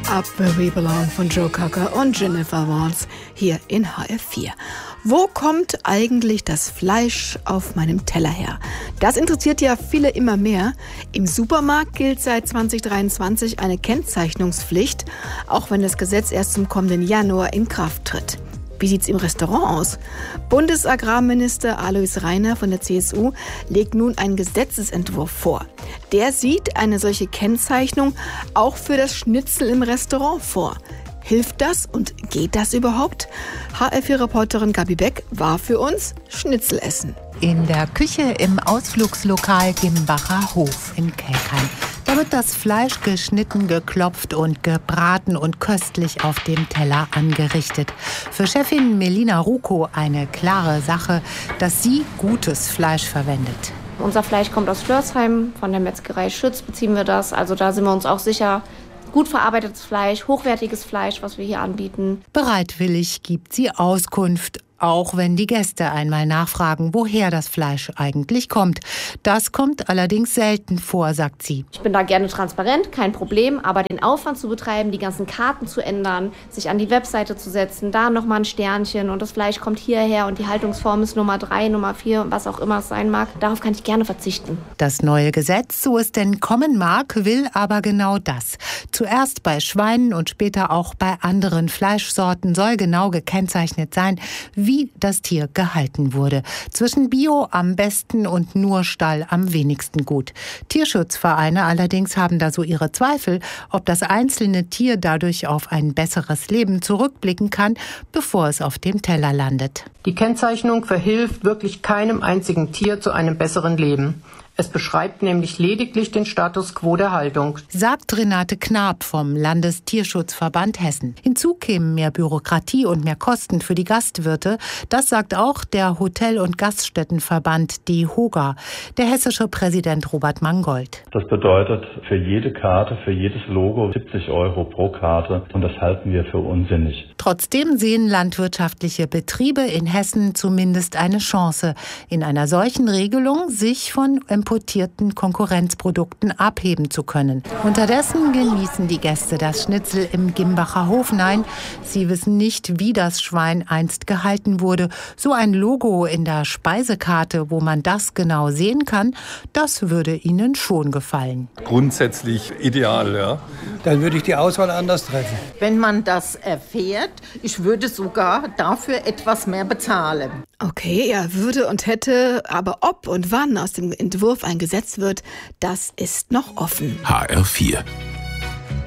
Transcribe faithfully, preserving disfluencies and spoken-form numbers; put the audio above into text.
Up Where We Belong von Joe Cocker und Jennifer Warnes hier in H R vier. Wo kommt eigentlich das Fleisch auf meinem Teller her? Das interessiert ja viele immer mehr. Im Supermarkt gilt seit zwanzig dreiundzwanzig eine Kennzeichnungspflicht, auch wenn das Gesetz erst zum kommenden Januar in Kraft tritt. Wie sieht's im Restaurant aus? Bundesagrarminister Alois Rainer von der C S U legt nun einen Gesetzesentwurf vor. Der sieht eine solche Kennzeichnung auch für das Schnitzel im Restaurant vor. Hilft das und geht das überhaupt? H R vier-Reporterin Gabi Beck war für uns Schnitzel essen. In der Küche im Ausflugslokal Gimbacher Hof in Kelkheim. Da wird das Fleisch geschnitten, geklopft und gebraten und köstlich auf dem Teller angerichtet. Für Chefin Melina Ruko eine klare Sache, dass sie gutes Fleisch verwendet. Unser Fleisch kommt aus Flörsheim, von der Metzgerei Schütz beziehen wir das. Also da sind wir uns auch sicher. Gut verarbeitetes Fleisch, hochwertiges Fleisch, was wir hier anbieten. Bereitwillig gibt sie Auskunft, auch wenn die Gäste einmal nachfragen, woher das Fleisch eigentlich kommt. Das kommt allerdings selten vor, sagt sie. Ich bin da gerne transparent, kein Problem, aber den Aufwand zu betreiben, die ganzen Karten zu ändern, sich an die Webseite zu setzen, da nochmal ein Sternchen und das Fleisch kommt hierher und die Haltungsform ist Nummer drei, Nummer vier, was auch immer es sein mag, darauf kann ich gerne verzichten. Das neue Gesetz, so es denn kommen mag, will aber genau das. Zuerst bei Schweinen und später auch bei anderen Fleischsorten soll genau gekennzeichnet sein, wie das Tier gehalten wurde. Zwischen Bio am besten und nur Stall am wenigsten gut. Tierschutzvereine allerdings haben da so ihre Zweifel, ob das einzelne Tier dadurch auf ein besseres Leben zurückblicken kann, bevor es auf dem Teller landet. Die Kennzeichnung verhilft wirklich keinem einzigen Tier zu einem besseren Leben. Es beschreibt nämlich lediglich den Status quo der Haltung, sagt Renate Knab vom Landestierschutzverband Hessen. Hinzu kämen mehr Bürokratie und mehr Kosten für die Gastwirte. Das sagt auch der Hotel- und Gaststättenverband DEHOGA, der hessische Präsident Robert Mangold. Das bedeutet für jede Karte, für jedes Logo siebzig Euro pro Karte und das halten wir für unsinnig. Trotzdem sehen landwirtschaftliche Betriebe in Hessen zumindest eine Chance, in einer solchen Regelung sich von importierten Konkurrenzprodukten abheben zu können. Unterdessen genießen die Gäste das Schnitzel im Gimbacher Hof. Nein, sie wissen nicht, wie das Schwein einst gehalten wurde. So ein Logo in der Speisekarte, wo man das genau sehen kann, das würde ihnen schon gefallen. Grundsätzlich ideal, ja. Dann würde ich die Auswahl anders treffen. Wenn man das erfährt, ich würde sogar dafür etwas mehr bezahlen. Okay, er würde und hätte, aber ob und wann aus dem Entwurf ein Gesetz wird, das ist noch offen. H R vier